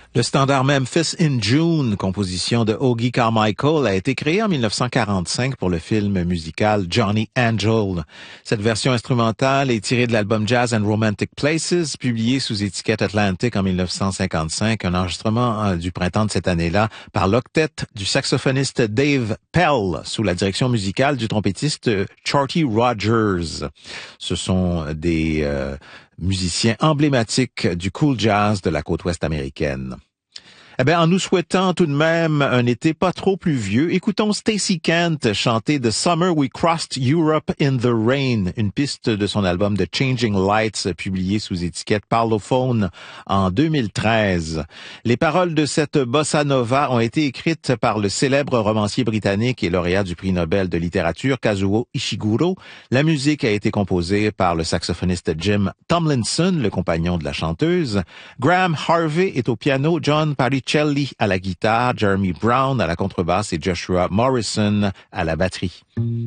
Le standard Memphis in June, composition de Hoagy Carmichael, a été créé en 1945 pour le film musical Johnny Angel. Cette version instrumentale est tirée de l'album Jazz and Romantic Places, publié sous étiquette Atlantic en 1955, un enregistrement du printemps de cette année-là par l'octet du saxophoniste Dave Pell, sous la direction musicale du trompettiste Shorty Rogers. Ce sont des musiciens emblématiques du cool jazz de la côte ouest américaine. Eh bien, en nous souhaitant tout de même un été pas trop pluvieux, écoutons Stacey Kent chanter The Summer We Crossed Europe in the Rain, une piste de son album The Changing Lights, publié sous étiquette Parlophone en 2013. Les paroles de cette bossa nova ont été écrites par le célèbre romancier britannique et lauréat du prix Nobel de littérature Kazuo Ishiguro. La musique a été composée par le saxophoniste Jim Tomlinson, le compagnon de la chanteuse. Graham Harvey est au piano, John Paricelli à la guitare, Jeremy Brown à la contrebasse et Joshua Morrison à la batterie.